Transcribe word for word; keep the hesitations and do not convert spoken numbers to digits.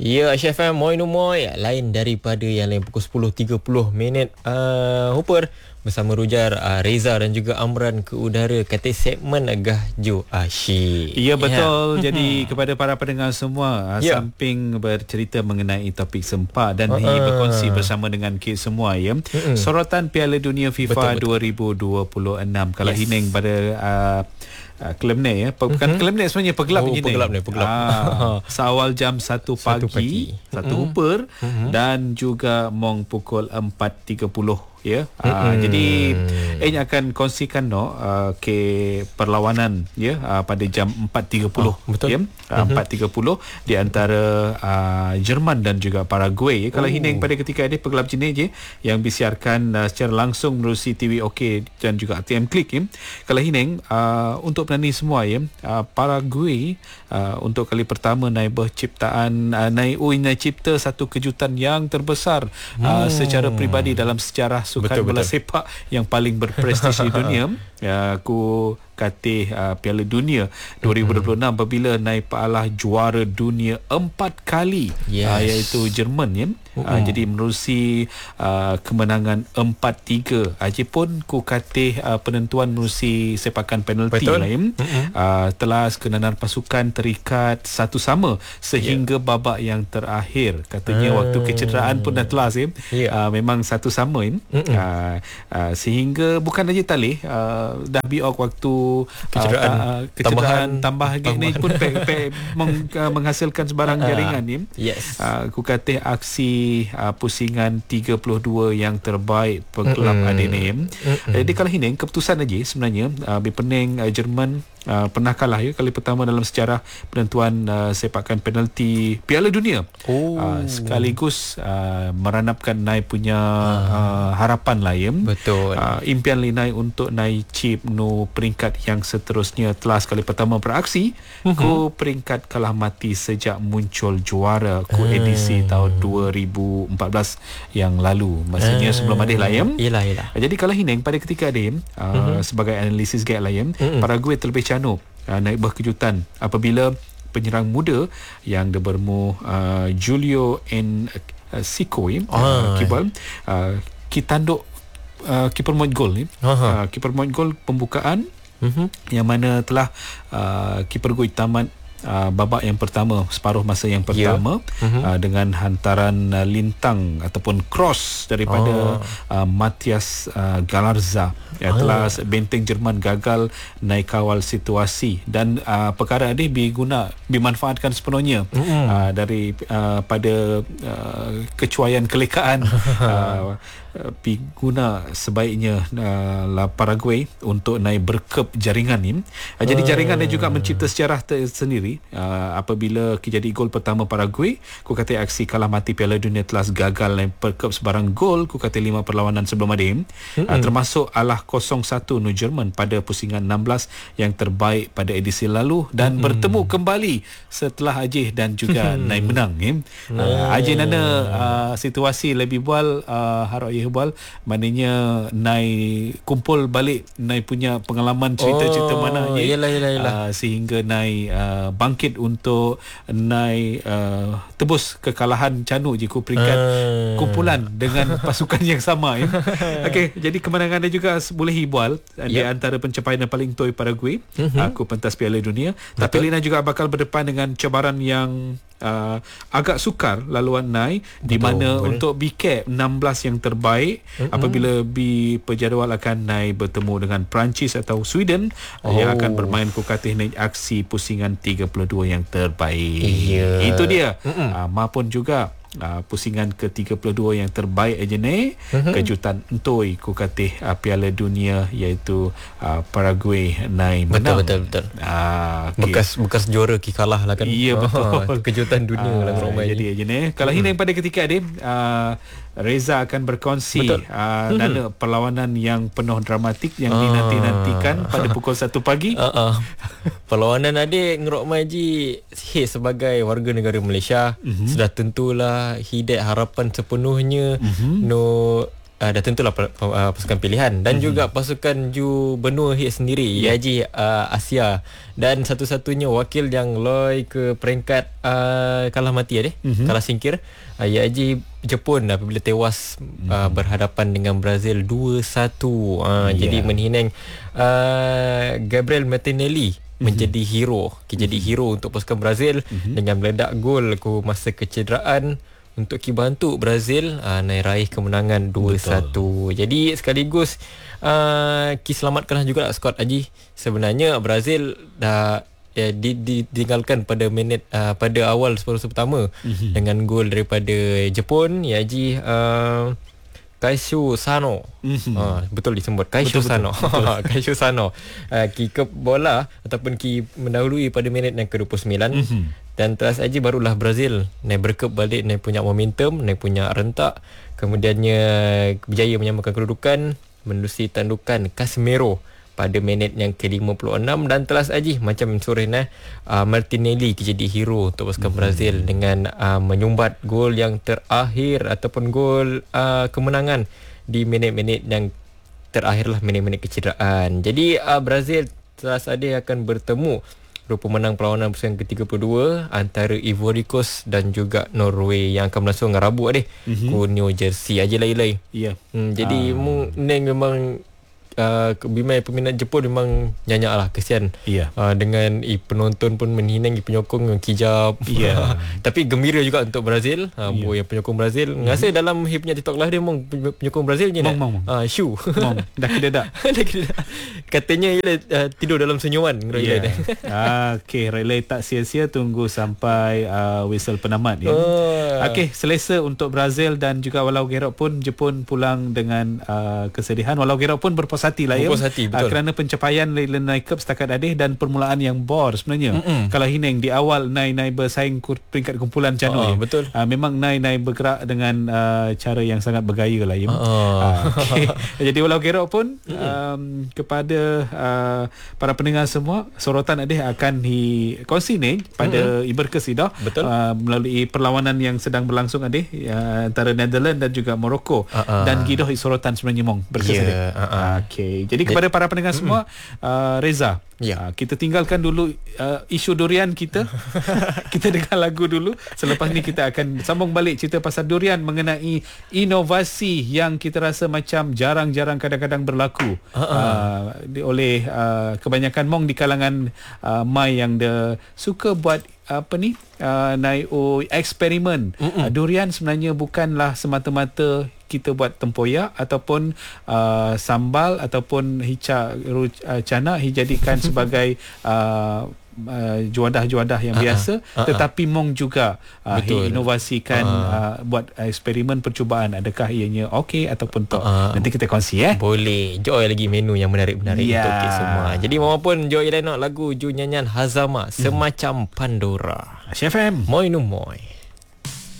Ya, Aisyah F M, Moi no Moi. Lain daripada yang lain pukul sepuluh tiga puluh minit. Uh, Hooper bersama Rujar, uh, Reza dan juga Amran ke udara. Kata segmen Gahjo Asyik. Ya, betul. Yeah. Jadi kepada para pendengar semua, yeah. samping bercerita mengenai topik sempak dan uh-uh. ia berkongsi bersama dengan kita semua, ya. Uh-uh. Sorotan Piala Dunia FIFA betul, betul. dua ribu dua puluh enam. Kalau yes. Hining pada uh, Uh, Kelemne, ya. Bukan mm-hmm. Kelemne sebenarnya, pegelap oh, je ni. Pegelap ni, pegelap. Ah, seawal jam satu pagi, satu, pagi. satu mm-hmm. Hooper mm-hmm. dan juga mong pukul empat tiga puluh, ya. Mm-hmm. Uh, jadi Eng akan kongsikan no uh, ke perlawanan, ya, uh, pada jam empat tiga puluh, oh, betul. Ya. Uh, mm-hmm. empat tiga puluh di antara uh, Jerman dan juga Paraguay, ya. Kalau oh. Hining pada ketika ini pegelap jenis je yang disiarkan uh, secara langsung melalui T V OK dan juga A T M Klik, ya. Kalau Hining uh, untuk penani semua, ya, uh, Paraguay uh, untuk kali pertama naik berciptaan uh, naik oh, naik cipta satu kejutan yang terbesar hmm. uh, secara peribadi dalam sejarah sukan bola sepak yang paling berprestij di dunia. Ya, aku katih uh, Piala Dunia dua ribu dua puluh enam apabila naik palah juara dunia empat kali, yes. uh, iaitu Jerman, ya. Uh-huh. Uh, jadi menerusi uh, kemenangan empat tiga. Aje pun ku katih uh, penentuan menerusi sepakan penalti lain. Uh-huh. Uh, telah kenanan pasukan terikat satu sama sehingga yeah. babak yang terakhir. Katanya uh. waktu kecederaan pun dah telas, ya. Yeah. Uh, memang satu sama, ya. Uh-huh. Uh, uh, sehingga bukan aja talih uh, dah biok waktu kecederaan, uh, kecederaan tambah gini pun pe, pe, meng, uh, menghasilkan sebarang jaringan, ya. Yes. Uh, ku katih aksi uh, pusingan tiga puluh dua yang terbaik pegelap mm-hmm. adenim. Mm-hmm. Jadi kalau ini keputusan aja sebenarnya uh, berpening uh, Jerman Uh, pernah kalah, ya, kali pertama dalam sejarah penentuan uh, sepakan penalti Piala Dunia. Oh. Uh, sekaligus uh, meranapkan Nai punya uh, harapan lain. Betul. Uh, impian Linai untuk naik chip no peringkat yang seterusnya telah sekali pertama beraksi. Uh-huh. Ku peringkat kalah mati sejak muncul juara ku edisi uh. tahun dua ribu empat belas yang lalu. Maksudnya uh. sebelum ada lain. Yalah, yalah. Jadi kalau Hining pada ketika ada uh, uh-huh. sebagai analisis gaya lain, uh-huh. Paraguay terlebih Cano uh, naik berkejutan apabila penyerang muda yang bermu uh, Julio N uh, Sico, ya, uh, kibal uh, kitanduk uh, kiper point goal, ni uh, kiper point goal pembukaan, uh-huh. yang mana telah uh, kiper gol tamat Uh, babak yang pertama, separuh masa yang pertama, yeah. uh-huh. uh, dengan hantaran uh, lintang ataupun cross daripada oh. uh, Matias uh, Galarza, yang oh. telah benteng Jerman gagal naik kawal situasi dan uh, perkara ini diguna dimanfaatkan sepenuhnya uh-huh. uh, dari uh, pada uh, kecuaian kelekaan uh, pi guna sebaiknya uh, Paraguay untuk naik berkep jaringan ni. Uh, jadi jaringan dia juga mencipta sejarah tersendiri uh, apabila kejadi gol pertama Paraguay. Ku kata aksi kalah mati Piala Dunia telah gagal naik berkep sebarang gol. Ku kata lima perlawanan sebelum adim, mm-hmm. uh, termasuk alah kosong satu no Jerman pada pusingan enam belas yang terbaik pada edisi lalu dan mm-hmm. bertemu kembali setelah Aceh dan juga mm-hmm. naik menang, ya. Uh, Aceh nana uh, situasi lebih bual uh, harap Hebal, maknanya Nai kumpul balik Nai punya pengalaman cerita-cerita oh, mana je, yelah, yelah, yelah. Uh, sehingga Nai uh, bangkit untuk Nai uh, tebus kekalahan Canu je ku peringkat uh. kumpulan dengan pasukan yang sama, ya. Okey, jadi kemenangan dia juga boleh hibual yep. di antara pencapaian yang paling toy Paraguay, uh-huh. aku pentas Piala Dunia. Betul. Tapi Lina juga bakal berdepan dengan cabaran yang Uh, agak sukar laluan Nai, di mana betul. Untuk B K enam belas yang terbaik, mm-hmm. apabila B berjadual akan Nai bertemu dengan Perancis atau Sweden, oh. yang akan bermain kukatih naik aksi pusingan tiga puluh dua yang terbaik. Yeah. Itu dia. Mm-hmm. Uh, maupun juga Uh, pusingan ke tiga puluh dua yang terbaik aja ni, uh-huh. kejutan entoi ku katih uh, Piala Dunia iaitu uh, Paraguay Nai menang. Betul betul betul. Uh, okay. Bekas bekas juara ki kalah lah kan. Iya betul. Oh, kejutan dunia uh, lah ramai. Jadi aja ni. Kalau uh-huh. Hining pada ketika ni uh, Reza akan berkongsi uh, nana perlawanan yang penuh dramatik yang uh. dinanti-nantikan pada pukul satu pagi. Uh-uh. Perlawanan adik Ngerok Maji hey, sebagai warga negara Malaysia, uh-huh. sudah tentulah hidat harapan sepenuhnya uh-huh. no uh, dah tentulah uh, pasukan pilihan dan mm-hmm. juga pasukan Ju benua hit sendiri yeah. I A J uh, Asia dan satu-satunya wakil yang loi ke peringkat uh, kalah mati ya deh mm-hmm. kalah singkir uh, I A J Jepun apabila tewas mm-hmm. uh, berhadapan dengan Brazil dua satu uh, yeah. jadi menhinang uh, Gabriel Martinelli mm-hmm. menjadi hero jadi mm-hmm. hero untuk pasukan Brazil mm-hmm. dengan meledak gol ke masa kecederaan untuk bantu Brazil uh, naik raih kemenangan dua satu. Jadi sekaligus uh, kiselamatkanlah juga skuad Haji. Sebenarnya Brazil dah ya, di, ditinggalkan pada minit uh, pada awal separuh pertama mm-hmm. dengan gol daripada Jepun ya Haji uh, Kaishu Sano. Mm-hmm. Uh, betul disebut Kaishu betul, Sano. Kaishu Sano. Uh, kick bola ataupun ki mendahului pada minit yang ke dua puluh sembilan. Mm-hmm. Dan terus aja barulah Brazil naik berkep balik, naik punya momentum, naik punya rentak. Kemudiannya berjaya menyamakan kedudukan menerusi tandukan Casemiro pada minit yang ke lima puluh enam dan telas aja macam sore nah uh, Martinelli jadi hero untuk pasukan mm-hmm. Brazil dengan uh, menyumbat gol yang terakhir ataupun gol uh, kemenangan di minit-minit yang terakhirlah minit-minit kecederaan. Jadi uh, Brazil telas ada akan bertemu pemenang perlawanan pusingan ke tiga puluh dua antara Ivory Coast dan juga Norway yang akan berlangsung Rabu deh mm-hmm. ke New Jersey aja lain-lain. Ya. Yeah. Hmm, jadi uh. Neng memang uh, bimai peminat Jepun memang nyanyak lah kesian. Yeah. Uh, dengan i, penonton pun menhinang i penyokong yang kijab. Yeah. Tapi gembira juga untuk Brazil. Uh, yeah. Yang penyokong Brazil. Mm-hmm. Ngasa dalam hi punya TikTok lah dia mong penyokong Brazil je nak. Mong mong. Ah, Shu. Mong. Dah kededak. Dah kededak. Katanya ialah uh, tidur dalam senyuman. Yeah. ah, Okey, relay tak sia-sia, tunggu sampai uh, whistle penamat ya. Oh. Okey, selesa untuk Brazil dan juga walau gerok pun Jepun pulang dengan uh, kesedihan. Walau gerok pun berpuas hati lah ya. Berpuas hati, betul. Uh, kerana pencapaian Leyland Naik Cup setakat adih dan permulaan yang bor sebenarnya. Mm-mm. Kalau Hineng di awal Nai-Nai bersaing peringkat kumpulan Cano oh, ya. Betul. Uh, memang Nai-Nai bergerak dengan uh, cara yang sangat bergaya lah ya. Oh. Uh, okay. Jadi walau gerok pun um, kepada Uh, para pendengar semua, sorotan adih akan dikongsi ni pada mm-hmm. Iberkes dah uh, melalui perlawanan yang sedang berlangsung adih uh, antara Netherlands dan juga Morocco uh-uh. dan gidoh sorotan sebenarnya mong berkes yeah. uh-uh. Okey, jadi kepada para pendengar mm-hmm. semua uh, Reza yeah. uh, kita tinggalkan dulu uh, isu durian kita. Kita dengar lagu dulu, selepas ni kita akan sambung balik cerita pasal durian mengenai inovasi yang kita rasa macam jarang-jarang kadang-kadang berlaku uh-uh. uh, di, oleh uh, kebanyakan mong di kalangan uh, mai yang dia suka buat apa ni uh, naik oh, eksperimen. Uh, durian sebenarnya bukanlah semata-mata kita buat tempoyak ataupun uh, sambal ataupun hica uh, cana dijadikan sebagai uh, Uh, juadah-juadah yang uh-huh. biasa uh-huh. tetapi mong juga uh, inovasikan uh-huh. uh, buat uh, eksperimen percubaan, adakah ianya okey ataupun tak. Uh-huh. Nanti kita kongsi eh. Boleh. Joy lagi menu yang menarik-menarik yeah. untuk kita semua. Jadi maupun Joy lain nak lagu Ju nyanyian Hazama hmm. semacam Pandora. Chef M. Moi nu moi.